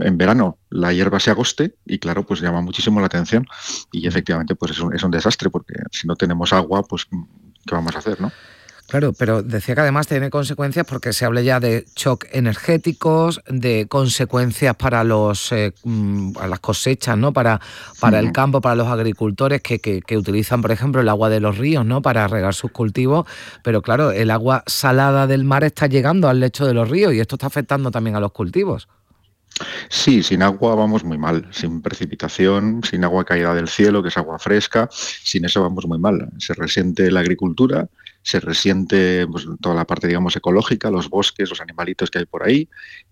en verano la hierba se agoste y claro, pues llama muchísimo la atención y efectivamente pues es un desastre porque si no tenemos agua, pues ¿qué vamos a hacer, no? Claro, pero decía que además tiene consecuencias porque se habla ya de shock energéticos, de consecuencias para a las cosechas, ¿no? Para el campo, para los agricultores que utilizan, por ejemplo, el agua de los ríos, ¿no? Para regar sus cultivos. Pero claro, el agua salada del mar está llegando al lecho de los ríos y esto está afectando también a los cultivos. Sí, sin agua vamos muy mal, sin precipitación, sin agua caída del cielo, que es agua fresca, sin eso vamos muy mal. Se resiente la agricultura, se resiente pues, toda la parte, digamos, ecológica, los bosques, los animalitos que hay por ahí,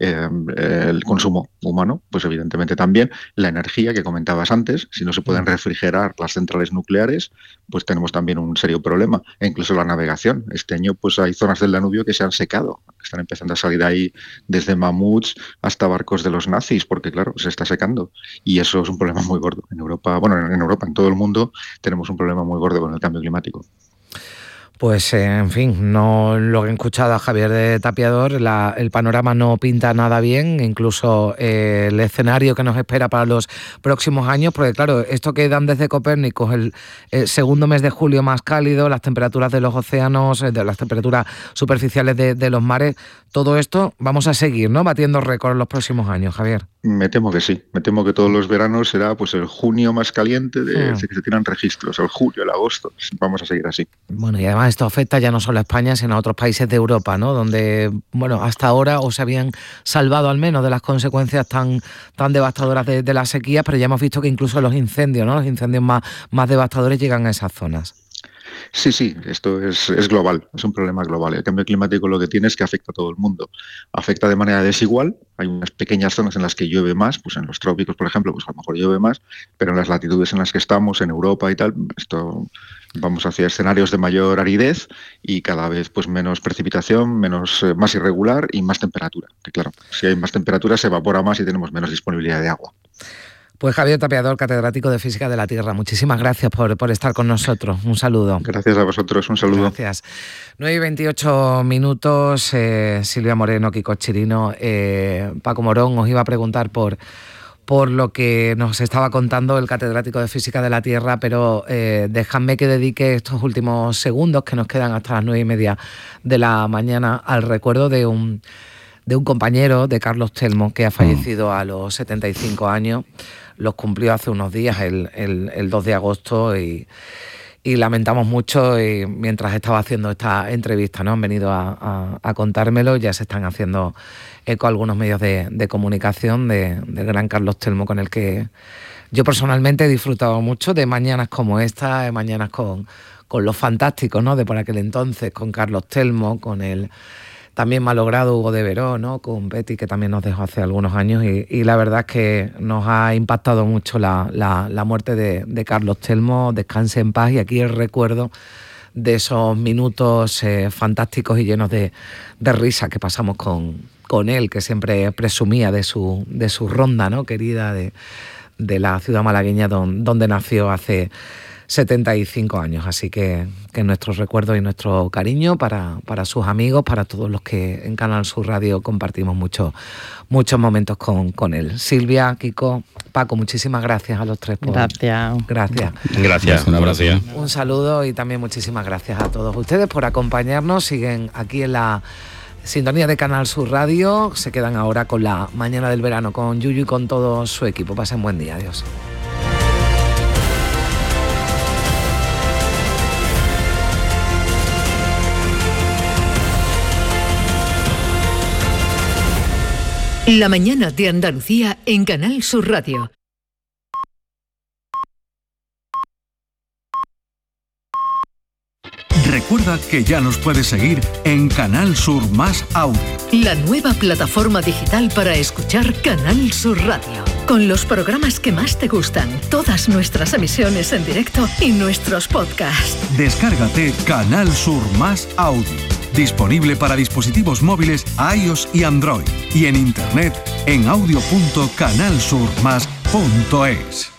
el consumo humano, pues evidentemente también, la energía que comentabas antes, si no se pueden refrigerar las centrales nucleares, pues tenemos también un serio problema, e incluso la navegación. Este año pues hay zonas del Danubio que se han secado, están empezando a salir ahí desde mamuts hasta barcos de los nazis, porque claro, se está secando y eso es un problema muy gordo. En Europa, en todo el mundo tenemos un problema muy gordo con el cambio climático. Pues, en fin, no lo he escuchado a Javier de Tapiador, el panorama no pinta nada bien, incluso el escenario que nos espera para los próximos años, porque claro, esto que dan desde Copérnico, el segundo mes de julio más cálido, las temperaturas de los océanos, de las temperaturas superficiales de los mares, todo esto vamos a seguir, ¿no? Batiendo récords en los próximos años, Javier. Me temo que sí, me temo que todos los veranos será pues el junio más caliente desde que se tiran registros, el julio, el agosto, vamos a seguir así. Bueno, y además esto afecta ya no solo a España, sino a otros países de Europa, ¿no? Donde, bueno, hasta ahora o se habían salvado al menos de las consecuencias tan devastadoras de la sequía, pero ya hemos visto que incluso los incendios, ¿no? Los incendios más devastadores llegan a esas zonas. Sí, esto es global, es un problema global. El cambio climático lo que tiene es que afecta a todo el mundo. Afecta de manera desigual, hay unas pequeñas zonas en las que llueve más, pues en los trópicos, por ejemplo, pues a lo mejor llueve más, pero en las latitudes en las que estamos, en Europa y tal, vamos hacia escenarios de mayor aridez y cada vez pues menos precipitación, más irregular y más temperatura. Que claro, si hay más temperatura se evapora más y tenemos menos disponibilidad de agua. Pues Javier Tapiador, catedrático de Física de la Tierra, muchísimas gracias por estar con nosotros. Un saludo. Gracias a vosotros, un saludo. Gracias. 9:28, Silvia Moreno, Kiko Chirino, Paco Morón, os iba a preguntar por lo que nos estaba contando el catedrático de Física de la Tierra, pero dejadme que dedique estos últimos segundos que nos quedan hasta las 9:30 de la mañana al recuerdo de un compañero, de Carlos Telmo, que ha fallecido a los 75 años. Los cumplió hace unos días, el 2 de agosto, y lamentamos mucho. Y mientras estaba haciendo esta entrevista, ¿no? Han venido a contármelo. Ya se están haciendo eco algunos medios de comunicación del gran Carlos Telmo, con el que yo personalmente he disfrutado mucho de mañanas como esta, de mañanas con los fantásticos, ¿no? De por aquel entonces, con Carlos Telmo, con el también malogrado Hugo de Veró, ¿no? Con Betty, que también nos dejó hace algunos años, y la verdad es que nos ha impactado mucho la muerte de Carlos Telmo. Descanse en paz, y aquí el recuerdo de esos minutos fantásticos y llenos de risa que pasamos con él, que siempre presumía de su ronda, ¿no? Querida de la ciudad malagueña donde nació hace 75 años, así que nuestros recuerdos y nuestro cariño para sus amigos, para todos los que en Canal Sur Radio compartimos muchos momentos con él. Silvia, Kiko, Paco, muchísimas gracias a los tres. Gracias, un abrazo. Un saludo, y también muchísimas gracias a todos ustedes por acompañarnos. Siguen aquí en la sintonía de Canal Sur Radio, se quedan ahora con la mañana del verano, con Yuyu y con todo su equipo. Pasen buen día, adiós. La mañana de Andalucía en Canal Sur Radio. Recuerda que ya nos puedes seguir en Canal Sur Más Audio, la nueva plataforma digital para escuchar Canal Sur Radio, con los programas que más te gustan, todas nuestras emisiones en directo y nuestros podcasts. Descárgate Canal Sur Más Audio. Disponible para dispositivos móviles iOS y Android, y en internet en audio.canalsurmas.es.